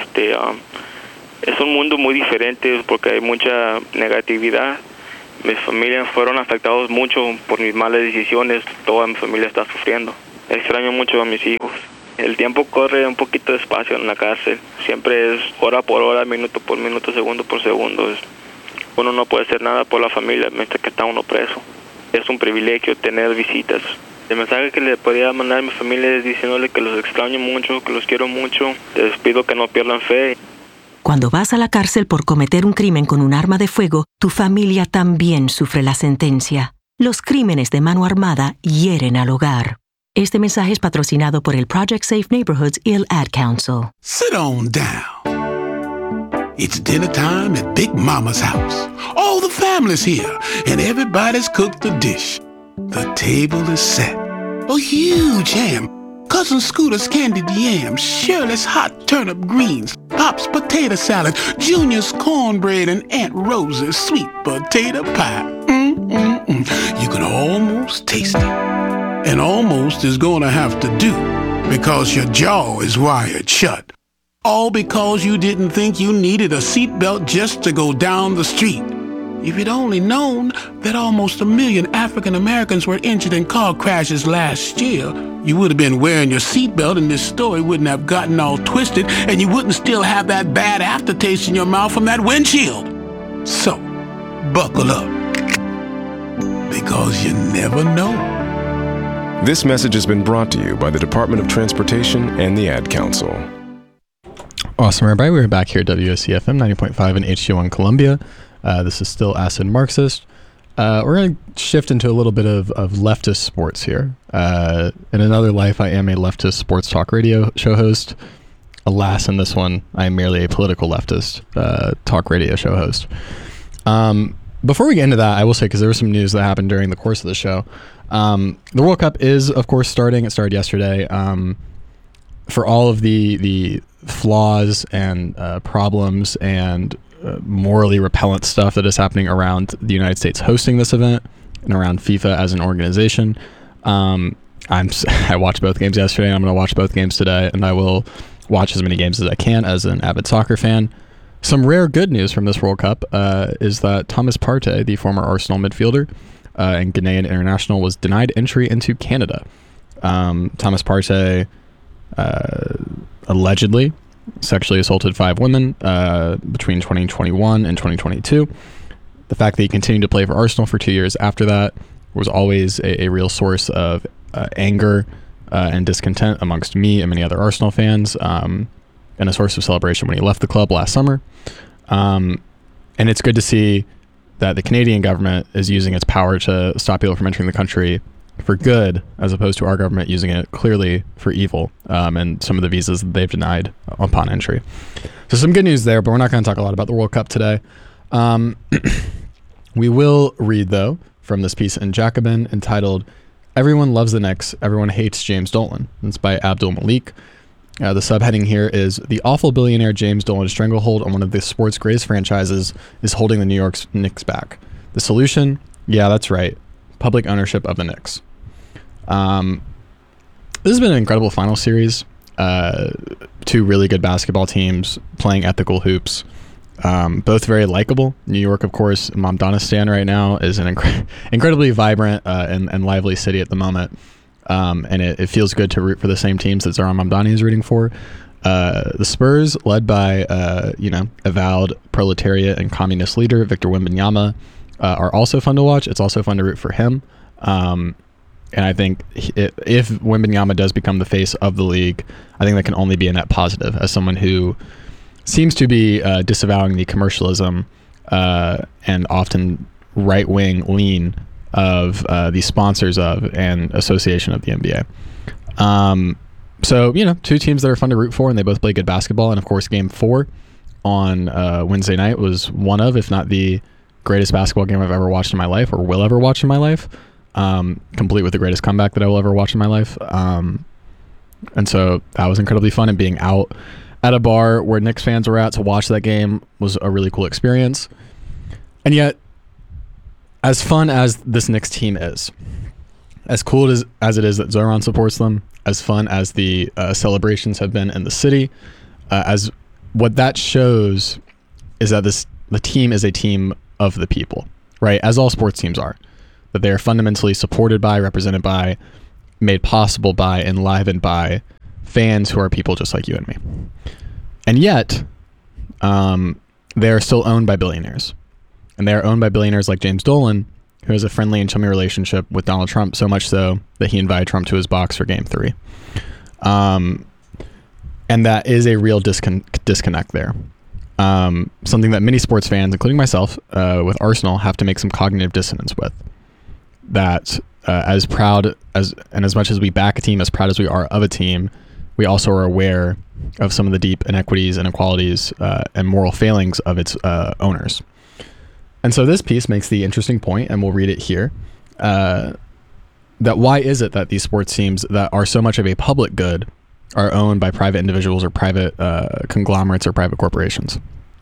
es un mundo muy diferente porque hay mucha negatividad. Mis familias fueron afectados mucho por mis malas decisiones. Toda mi familia está sufriendo. Extraño mucho a mis hijos. El tiempo corre un poquito despacio en la cárcel. Siempre es hora por hora, minuto por minuto, segundo por segundo. Uno no puede hacer nada por la familia mientras que está uno preso. Es un privilegio tener visitas. El mensaje que le podría mandar a mi familia es diciéndole que los extraño mucho, que los quiero mucho. Les pido que no pierdan fe. Cuando vas a la cárcel por cometer un crimen con un arma de fuego, tu familia también sufre la sentencia. Los crímenes de mano armada hieren al hogar. Este mensaje es patrocinado por el Project Safe Neighborhoods y el Ad Council. Sit on down. It's dinner time at Big Mama's house. All the family's here, and everybody's cooked the dish. The table is set. A huge ham, Cousin Scooter's candied yams, Shirley's hot turnip greens, Pop's potato salad, Junior's cornbread, and Aunt Rose's sweet potato pie. You can almost taste it. And almost is gonna have to do, because your jaw is wired shut. All because you didn't think you needed a seatbelt just to go down the street. If you'd only known that almost 1 million African Americans were injured in car crashes last year, you would have been wearing your seatbelt and this story wouldn't have gotten all twisted and you wouldn't still have that bad aftertaste in your mouth from that windshield. So, buckle up, because you never know. This message has been brought to you by the Department of Transportation and the Ad Council. Awesome, everybody. We're back here at WOCFM 90.5 in HD1 Columbia. This is still Acid Marxist. We're going to shift into a little bit of leftist sports here. In another life, I am a leftist sports talk radio show host. Alas, in this one, I am merely a political leftist talk radio show host. Before we get into that, I will say, because there was some news that happened during the course of the show, the World Cup is, of course, starting. It started yesterday. For all of the flaws and problems and morally repellent stuff that is happening around the United States hosting this event and around FIFA as an organization, I watched both games yesterday. I'm going to watch both games today, and I will watch as many games as I can as an avid soccer fan. Some rare good news from this World Cup is that Thomas Partey, the former Arsenal midfielder and Ghanaian international, was denied entry into Canada. Thomas Partey allegedly sexually assaulted 5 women between 2021 and 2022. The fact that he continued to play for Arsenal for 2 years after that was always a real source of anger and discontent amongst me and many other Arsenal fans, and a source of celebration when he left the club last summer. And it's good to see that the Canadian government is using its power to stop people from entering the country for good, as opposed to our government using it clearly for evil, and some of the visas that they've denied upon entry. So some good news there, but we're not going to talk a lot about the World Cup today. We will read, though, from this piece in Jacobin entitled "Everyone Loves the Knicks, Everyone Hates James Dolan." It's by Abdul Malik. The subheading here is "The awful billionaire James Dolan's stranglehold on one of the sport's greatest franchises is holding the New York Knicks back. The solution? Yeah, that's right. Public ownership of the Knicks." This has been an incredible final series. 2 really good basketball teams playing ethical hoops. Both very likable. New York, of course, Mamdanistan right now is an incredibly vibrant and lively city at the moment. And it feels good to root for the same teams that Zoran Mamdani is rooting for. The Spurs, led by avowed proletariat and communist leader Victor Wembanyama, are also fun to watch. It's also fun to root for him. And I think if Wembanyama does become the face of the league, I think that can only be a net positive, as someone who seems to be disavowing the commercialism and often right-wing lean of the sponsors of and association of the NBA. So, 2 teams that are fun to root for, and they both play good basketball. And of course, Game 4 on Wednesday night was one of, if not the greatest basketball game I've ever watched in my life, or will ever watch in my life, complete with the greatest comeback that I will ever watch in my life. And so that was incredibly fun, and being out at a bar where Knicks fans were at to watch that game was a really cool experience. And yet, as fun as this Knicks team is, As cool as it is that Zoran supports them, as fun as the celebrations have been in the city, as what that shows is that the team is a team of the people, right? As all sports teams are, that they are fundamentally supported by, represented by, made possible by, enlivened by fans who are people just like you and me. And yet, they are still owned by billionaires. And they are owned by billionaires like James Dolan, who has a friendly and chummy relationship with Donald Trump, so much so that he invited Trump to his box for Game 3. And that is a real disconnect there. Something that many sports fans, including myself, with Arsenal, have to make some cognitive dissonance with. That as proud and as much as we back a team, as proud as we are of a team, we also are aware of some of the deep inequities, inequalities, and moral failings of its owners. And so this piece makes the interesting point, and we'll read it here, that why is it that these sports teams that are so much of a public good are owned by private individuals or private conglomerates or private corporations?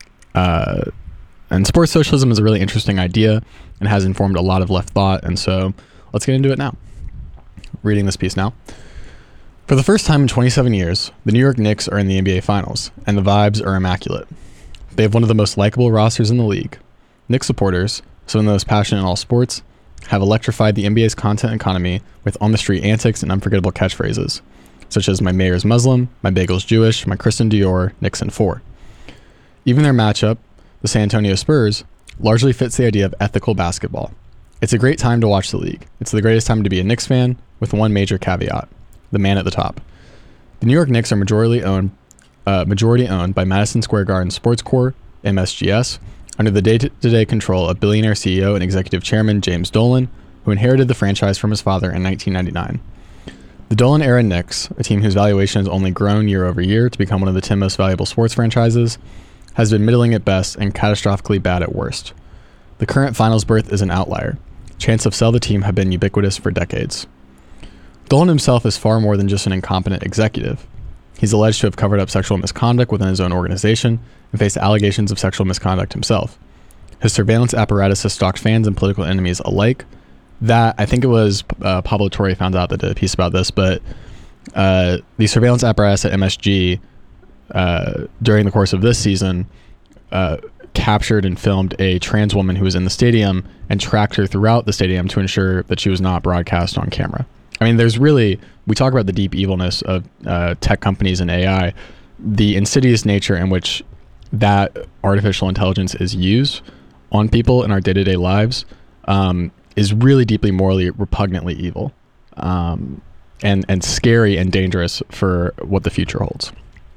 And sports socialism is a really interesting idea and has informed a lot of left thought. And so let's get into it now. Reading this piece now. For the first time in 27 years, the New York Knicks are in the NBA Finals, and the vibes are immaculate. They have one of the most likable rosters in the league. Knicks supporters, some of the most passionate in all sports, have electrified the NBA's content economy with on-the-street antics and unforgettable catchphrases, such as "My mayor's Muslim," "My bagel's Jewish," "My Kristen Dior," "Knicks in 4." Even their matchup, the San Antonio Spurs, largely fits the idea of ethical basketball. It's a great time to watch the league. It's the greatest time to be a Knicks fan, with one major caveat: the man at the top. The New York Knicks are majority owned by Madison Square Garden Sports Corp, MSGS, under the day-to-day control of billionaire CEO and executive chairman James Dolan, who inherited the franchise from his father in 1999. The Dolan-era Knicks, a team whose valuation has only grown year over year to become one of the 10 most valuable sports franchises, has been middling at best and catastrophically bad at worst. The current finals berth is an outlier. Chants of sell the team have been ubiquitous for decades. Dolan himself is far more than just an incompetent executive. He's alleged to have covered up sexual misconduct within his own organization and faced allegations of sexual misconduct himself. His surveillance apparatus has stalked fans and political enemies alike. That, I think it was Pablo Torre found out that did a piece about this, but the surveillance apparatus at MSG during the course of this season captured and filmed a trans woman who was in the stadium and tracked her throughout the stadium to ensure that she was not broadcast on camera. I mean, we talk about the deep evilness of tech companies and AI, the insidious nature in which that artificial intelligence is used on people in our day-to-day lives is really deeply morally repugnantly evil, and scary and dangerous for what the future holds.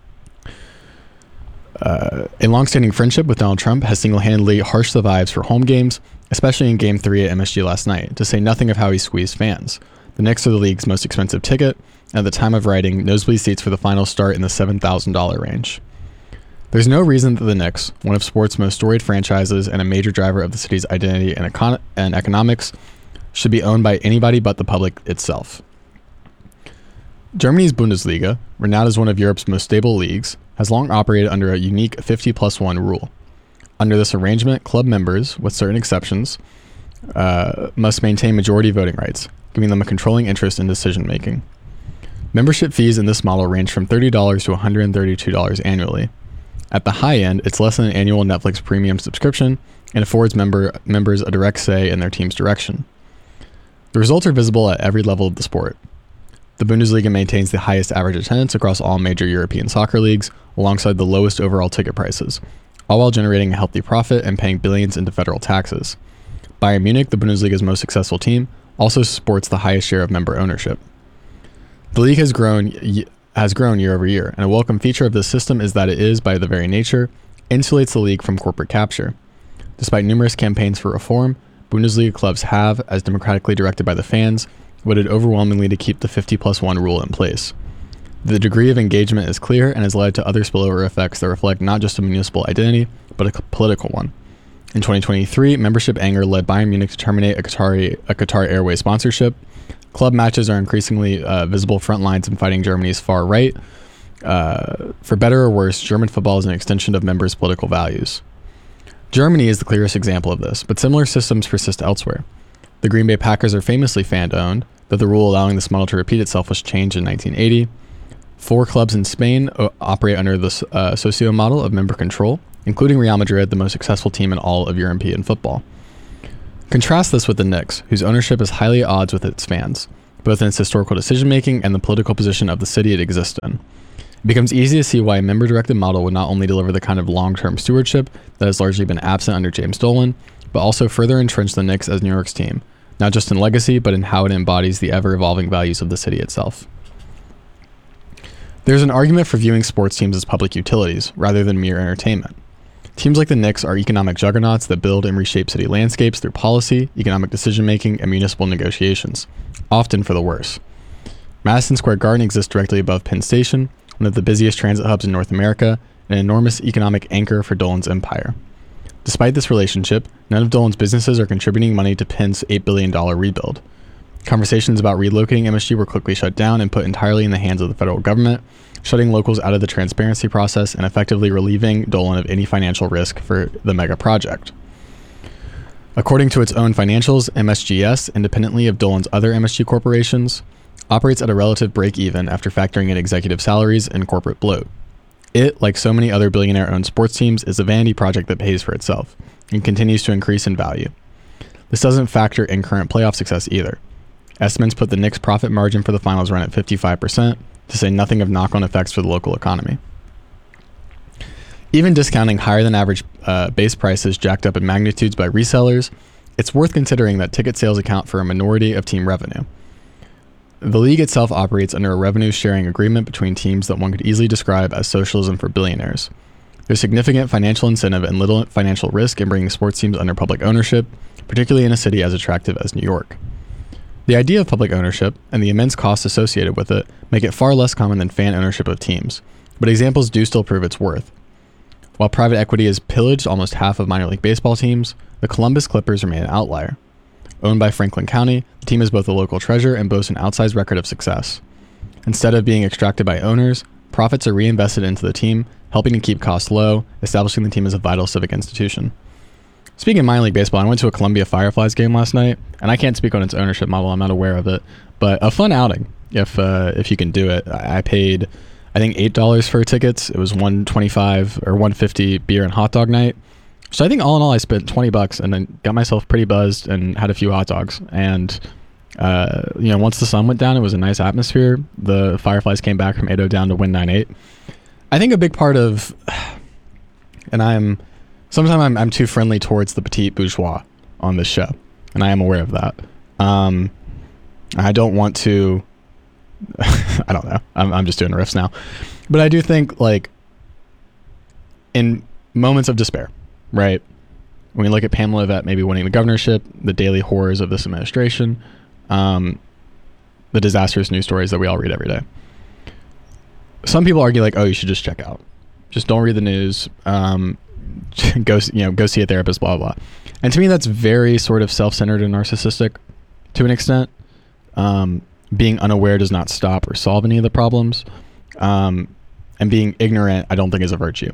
A long-standing friendship with Donald Trump has single-handedly harshed the vibes for home games, especially in Game 3 at MSG last night, to say nothing of how he squeezed fans. The Knicks are the league's most expensive ticket, and at the time of writing, nosebleed seats for the finals start in the $7,000 range. There's no reason that the Knicks, one of sports' most storied franchises and a major driver of the city's identity and economics, should be owned by anybody but the public itself. Germany's Bundesliga, renowned as one of Europe's most stable leagues, has long operated under a unique 50+1 rule. Under this arrangement, club members, with certain exceptions, must maintain majority voting rights, giving them a controlling interest in decision-making. Membership fees in this model range from $30 to $132 annually. At the high end, it's less than an annual Netflix premium subscription and affords members a direct say in their team's direction. The results are visible at every level of the sport. The Bundesliga maintains the highest average attendance across all major European soccer leagues, alongside the lowest overall ticket prices, all while generating a healthy profit and paying billions into federal taxes. Bayern Munich, the Bundesliga's most successful team, also sports the highest share of member ownership. The league has grown year over year, and a welcome feature of this system is that it is, by the very nature, insulates the league from corporate capture. Despite numerous campaigns for reform, Bundesliga clubs have, as democratically directed by the fans, voted overwhelmingly to keep the 50+1 rule in place. The degree of engagement is clear and has led to other spillover effects that reflect not just a municipal identity, but a political one. In 2023, membership anger led Bayern Munich to terminate a Qatar Airways sponsorship. Club matches are increasingly visible front lines in fighting Germany's far right. For better or worse, German football is an extension of members' political values. Germany is the clearest example of this, but similar systems persist elsewhere. The Green Bay Packers are famously fan-owned, though the rule allowing this model to repeat itself was changed in 1980. 4 clubs in Spain operate under the socio model of member control, including Real Madrid, the most successful team in all of European football. Contrast this with the Knicks, whose ownership is highly at odds with its fans, both in its historical decision-making and the political position of the city it exists in. It becomes easy to see why a member-directed model would not only deliver the kind of long-term stewardship that has largely been absent under James Dolan, but also further entrench the Knicks as New York's team, not just in legacy, but in how it embodies the ever-evolving values of the city itself. There's an argument for viewing sports teams as public utilities, rather than mere entertainment. Teams like the Knicks are economic juggernauts that build and reshape city landscapes through policy, economic decision-making, and municipal negotiations, often for the worse. Madison Square Garden exists directly above Penn Station, one of the busiest transit hubs in North America, and an enormous economic anchor for Dolan's empire. Despite this relationship, none of Dolan's businesses are contributing money to Penn's $8 billion rebuild. Conversations about relocating MSG were quickly shut down and put entirely in the hands of the federal government, shutting locals out of the transparency process and effectively relieving Dolan of any financial risk for the mega project. According to its own financials, MSGS, independently of Dolan's other MSG corporations, operates at a relative break-even after factoring in executive salaries and corporate bloat. It, like so many other billionaire-owned sports teams, is a vanity project that pays for itself and continues to increase in value. This doesn't factor in current playoff success either. Estimates put the Knicks' profit margin for the finals run at 55%, to say nothing of knock-on effects for the local economy. Even discounting higher than average base prices jacked up in magnitudes by resellers, it's worth considering that ticket sales account for a minority of team revenue. The league itself operates under a revenue-sharing agreement between teams that one could easily describe as socialism for billionaires. There's significant financial incentive and little financial risk in bringing sports teams under public ownership, particularly in a city as attractive as New York. The idea of public ownership and the immense costs associated with it make it far less common than fan ownership of teams, but examples do still prove its worth. While private equity has pillaged almost half of minor league baseball teams, the Columbus Clippers remain an outlier. Owned by Franklin County, the team is both a local treasure and boasts an outsized record of success. Instead of being extracted by owners, profits are reinvested into the team, helping to keep costs low, establishing the team as a vital civic institution. Speaking of minor league baseball, I went to a Columbia Fireflies game last night, and I can't speak on its ownership model. I'm not aware of it, but a fun outing if you can do it. I paid, I think, $8 for tickets. It was $125 or $150 beer and hot dog night. So I think all in all, I spent $20 and then got myself pretty buzzed and had a few hot dogs. And once the sun went down, it was a nice atmosphere. The Fireflies came back from 8-0 down to win 9-8. I think a big part of, and sometimes I'm too friendly towards the petite bourgeois on this show, and I am aware of that. I don't want to, I don't know, I'm just doing riffs now. But I do think, like, in moments of despair, right? When we look at Pamela Yvette maybe winning the governorship, the daily horrors of this administration, the disastrous news stories that we all read every day. Some people argue like, oh, you should just check out. Just don't read the news. Go see a therapist, blah, blah. And to me, that's very sort of self-centered and narcissistic to an extent. Being unaware does not stop or solve any of the problems. And being ignorant, I don't think is a virtue.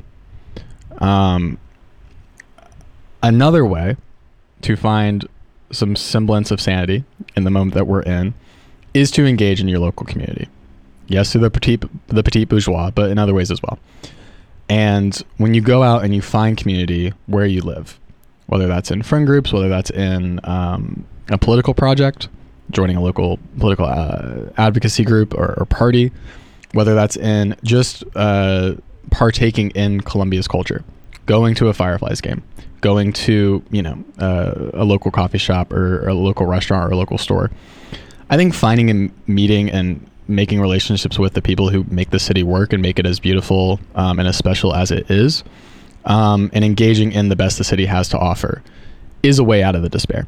Another way to find some semblance of sanity in the moment that we're in is to engage in your local community. Yes, through the petite bourgeois, but in other ways as well. And when you go out and you find community where you live, whether that's in friend groups, whether that's in a political project, joining a local political advocacy group or party, whether that's in just partaking in Columbia's culture, going to a Fireflies game, going to a local coffee shop or a local restaurant or a local store. I think finding and meeting and making relationships with the people who make the city work and make it as beautiful and as special as it is, and engaging in the best the city has to offer is a way out of the despair,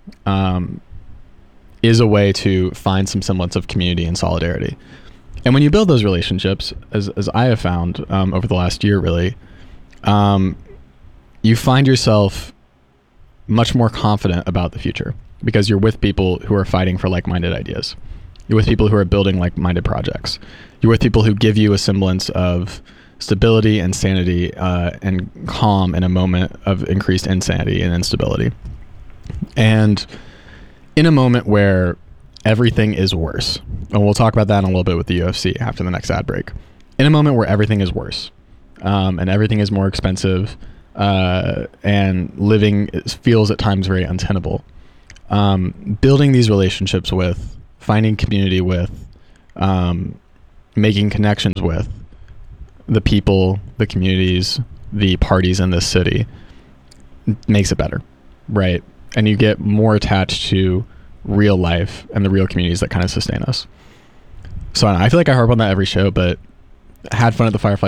is a way to find some semblance of community and solidarity. And when you build those relationships, as I have found over the last year really, you find yourself much more confident about the future because you're with people who are fighting for like-minded ideas. You're with people who are building like-minded projects. You're with people who give you a semblance of stability and sanity and calm in a moment of increased insanity and instability. And in a moment where everything is worse, and we'll talk about that in a little bit with the UFC after the next ad break, in a moment where everything is worse, and everything is more expensive, and living feels at times very untenable, building these relationships with, finding community with, making connections with the people, the communities, the parties in this city makes it better, right? And you get more attached to real life and the real communities that kind of sustain us. So I feel like I harp on that every show, but had fun at the Firefly